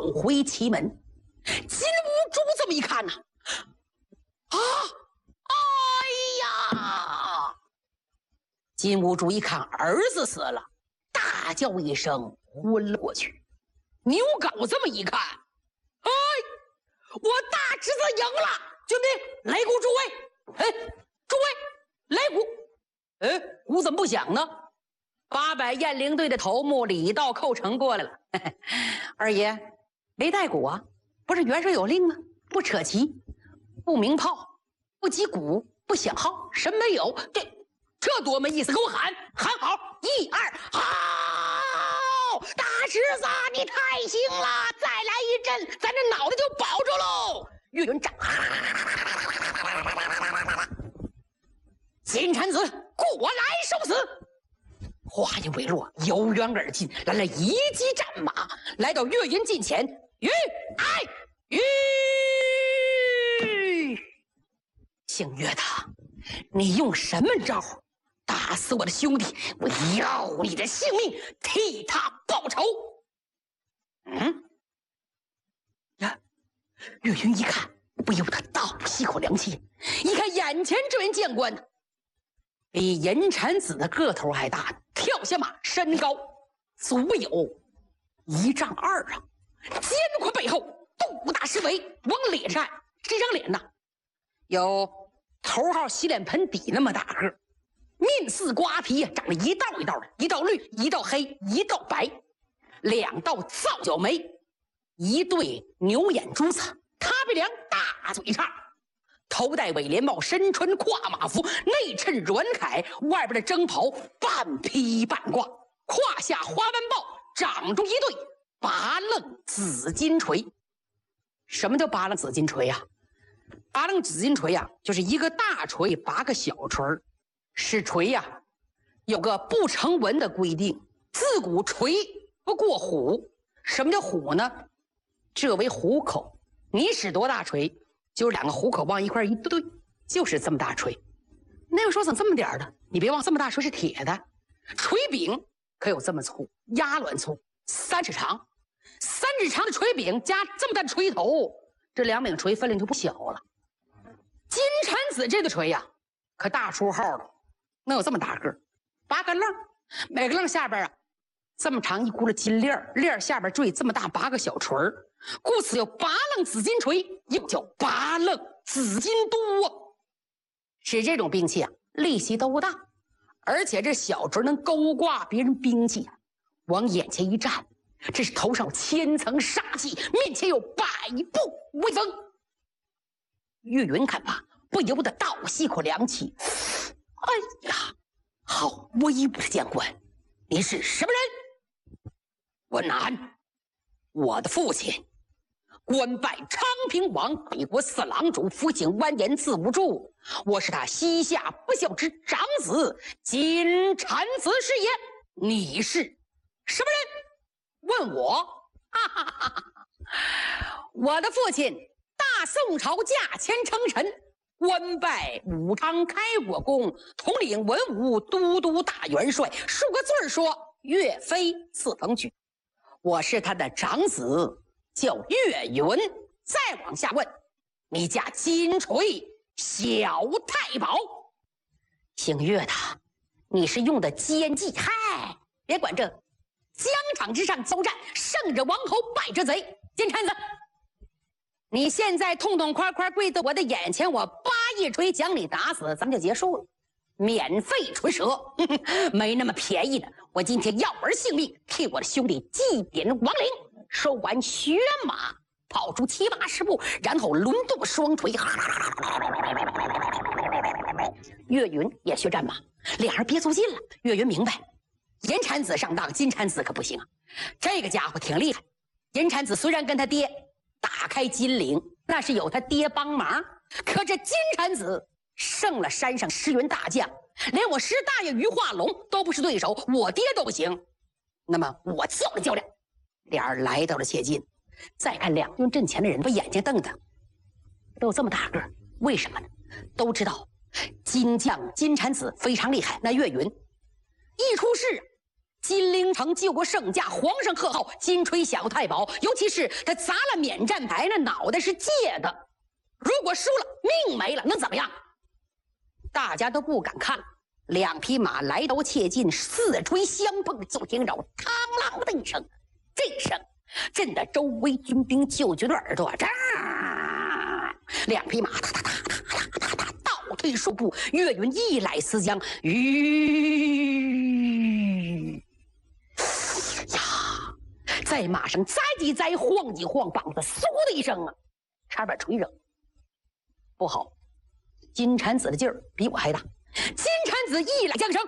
回其门。金兀术这么一看呢，哎呀！金兀术一看儿子死了，大叫一声，昏了过去。牛皋这么一看，哎，我大侄子赢了！军兵擂鼓诸位，哎，诸位擂鼓。哎，鼓怎么不响呢？800雁翎队的头目李道寇成过来了。二爷，没带鼓啊？不是元帅有令吗？不扯旗，不鸣炮，不击鼓，不响号，什么没有？这多没意思！给我喊好！1、2，好！大侄子，你太行了！再来一阵，咱这脑袋就保住喽！岳云长，金蝉子，过来受死！话音未落，由远而近，来了一骑战马，来到岳云近前。姓岳的，你用什么招打死我的兄弟？我要你的性命，替他报仇！岳云一看，不由得倒吸口凉气。一看眼前这位将官，比银蝉子的个头还大呢，跳下马，身高足有1丈2啊！肩宽背厚，肚大实肥，往脸上看，这张脸呐，有头号洗脸盆底那么大个，面似瓜皮，长了一道一道的，一道绿，一道黑，一道白，2道皂角眉，一对牛眼珠子，咖啡凉大嘴叉，头戴尾连帽，身穿跨马服，内衬软铠，外边的征袍半披半挂，胯下花斑豹，长着一对8楞紫金锤。什么叫8楞紫金锤呀？8楞紫金锤呀，就是一个大锤8个小锤。使锤呀，有个不成文的规定，自古锤不过虎。什么叫虎呢？这为虎口，你使多大锤，就是2个虎口往一块一对，就是这么大锤。那个说怎么这么点的？你别忘，这么大锤是铁的，锤柄可有这么粗，鸭卵粗，3尺长，3尺长的锤柄加这么大的锤头，这2柄锤分量就不小了。金蝉子这个锤呀，可大出号了，能有这么大个，8个楞，每个楞下边啊，这么长一轱辘金链，链下边坠这么大8个小锤儿，故此有8楞紫金锤，又叫8楞紫金都啊。使这种兵器啊，力气都大，而且这小锤能勾挂别人兵器啊，往眼前一站，这是头上千层杀气，面前有百步威风。岳云看罢，不由得倒吸口凉气。哎呀，好威武的将官，你是什么人？关南，我的父亲官拜昌平王，北国4郎主，辅警完颜字无柱，我是他膝下不孝之长子金蝉子是也。你是什么人？问我？哈哈哈哈！我的父亲大宋朝驾前称臣，官拜武昌开国公，统领文武都督大元帅，数个字儿说岳飞四封举。我是他的长子，叫岳云。再往下问，你家金锤小太保，姓岳的，你是用的奸计。嗨，别管这，疆场之上交战，胜者王侯，败者贼。金蝉子，你现在痛痛快快跪在我的眼前，我8一锤将你打死，咱们就结束了，免费锤折。没那么便宜的，我今天要儿性命，替我的兄弟祭奠亡灵，收完血马，跑出7、80步，然后轮动双锤。岳云也学战马，俩人憋足劲了。岳云明白，银蝉子上当，金蝉子可不行啊，这个家伙挺厉害。银蝉子虽然跟他爹打开金陵，那是有他爹帮忙，可这金蝉子胜了山上10员大将，连我石大爷于化龙都不是对手，我爹都不行。那么我较量较量。俩人来到了切近，再看两军阵前的人，把眼睛瞪得都有这么大个，为什么呢？都知道金将金蝉子非常厉害，那岳云一出世金陵城救过圣驾，皇上贺号金锤小太保。尤其是他砸了免战牌，那脑袋是借的，如果输了，命没了，能怎么样？大家都不敢看了。两匹马来刀切近，四锤相碰，就听着“嘡啷”的一声，这声震得周围军兵就觉得耳朵炸。两匹马哒哒哒哒哒哒哒倒退数步，岳云一来思将，在马上栽一栽，晃一晃，膀子嗖的一声啊，差点吹着。不好，金蝉子的劲儿比我还大。金蝉子一来将声，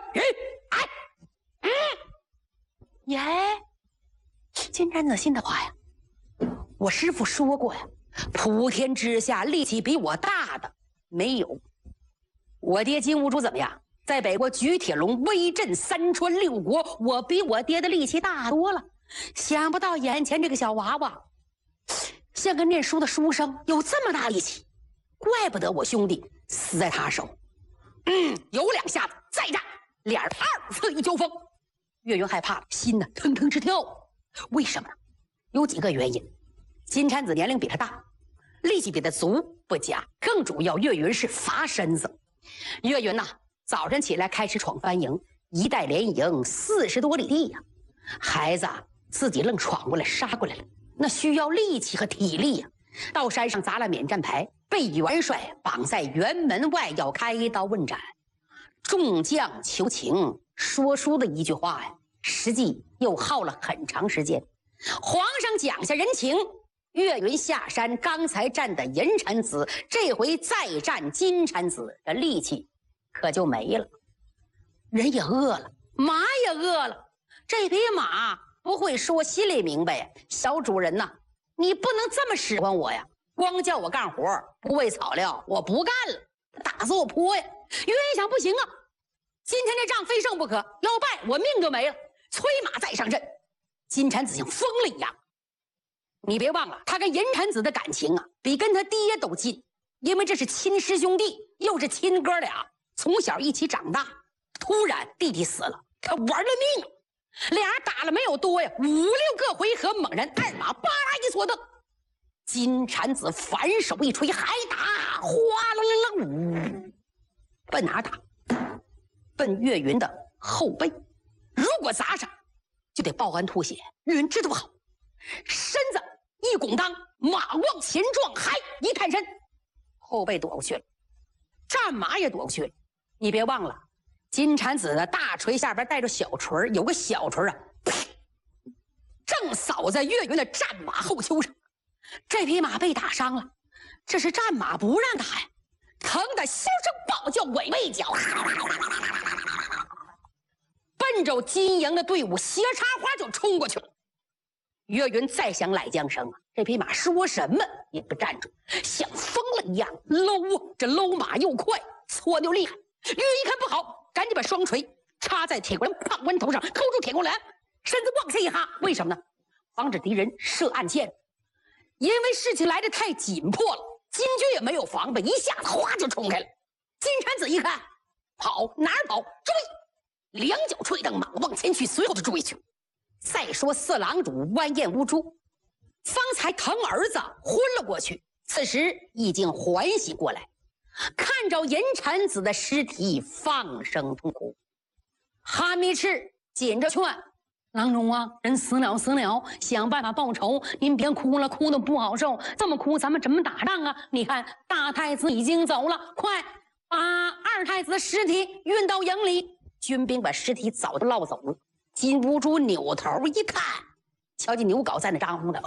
耶！金蝉子心的话呀，我师父说过呀，普天之下力气比我大的没有。我爹金兀术怎么样？在北国举铁笼威震三川六国，我比我爹的力气大多了。想不到眼前这个小娃娃，像个念书的书生，有这么大力气，怪不得我兄弟死在他手。有两下子再战，俩人二次一交锋，岳云害怕了，心呢腾腾直跳。为什么呢？有几个原因。金蝉子年龄比他大，力气比他足不假，更主要岳云是伐身子。岳云呐，早晨起来开始闯番营，一带连营40多里地呀，孩子自己愣闯过来杀过来了，那需要力气和体力呀。到山上砸了免战牌，被元帅绑在辕门外要开刀问斩。众将求情，说书的一句话呀，实际又耗了很长时间。皇上讲下人情，岳云下山，刚才战的银蝉子，这回再战金蝉子，这力气可就没了。人也饿了，马也饿了，这匹马不会说，心里明白呀，小主人呐，你不能这么使唤我呀！光叫我干活不喂草料，我不干了，打死我泼呀！岳云想不行啊，今天这仗非胜不可，要败我命就没了。催马再上阵，金蝉子像疯了一样。你别忘了，他跟银蝉子的感情啊，比跟他爹都近，因为这是亲师兄弟，又是亲哥俩，从小一起长大。突然弟弟死了，他玩了命了。俩人打了没有多呀，5、6个回合，猛然二马巴拉一缩蹬，金蝉子反手一锤，还打，哗啦啦啦，奔哪打？奔岳云的后背。如果砸上，就得报恩吐血。岳云知道不好，身子一拱当，马往前撞，还一探身，后背躲过去了，战马也躲过去了。你别忘了，金蝉子的大锤下边带着小锤，有个小锤啊，正扫在岳云的战马后丘上。这匹马被打伤了，这是战马不让打呀，疼得心声暴叫，尾巴一脚，奔着金营的队伍斜插花就冲过去了。岳云再想来缰绳啊，这匹马说什么也不站住，像疯了一样搂啊，这搂马又快，搓又厉害。岳云一看不好，赶紧把双锤插在铁棍胖关头上，扣住铁棍栏，身子往下一哈。为什么呢？防止敌人设暗箭。因为事情来得太紧迫了，金军也没有防备，一下子哗就冲开了。金蝉子一看，跑哪儿跑？追！两脚踹蹬马往前去，随后就追去。再说四郎主完颜乌珠，方才疼儿子昏了过去，此时已经缓醒过来，看着银蝉子的尸体，放声痛哭。哈密赤紧着劝郎中啊，人死了，想办法报仇，您别哭了，哭的不好受，这么哭咱们怎么打仗啊？你看大太子已经走了，快把二太子的尸体运到营里。军兵把尸体早就捞走了。金兀术扭头一看，瞧见牛皋在那张红的，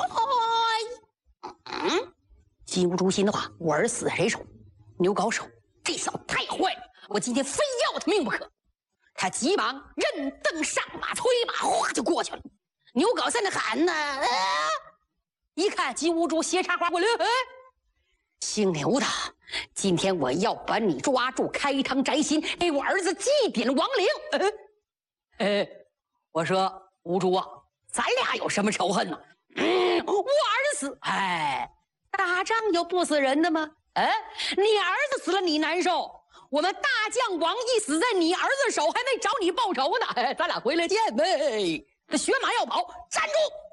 金兀术心的话，我儿死在谁手？牛皋手，这小子太坏了，我今天非要他命不可。他急忙任蹬上马，催马哗就过去了。牛皋在那喊呢，一看金兀术斜插花过来，姓牛的，今天我要把你抓住，开膛摘心，给我儿子祭奠亡灵。我说兀术啊，咱俩有什么仇恨呢？我儿子死，打仗有不死人的吗？你儿子死了你难受， 我们大将广义死在你儿子手，还没找你报仇呢。咱俩回来见呗。这血马要跑，站住！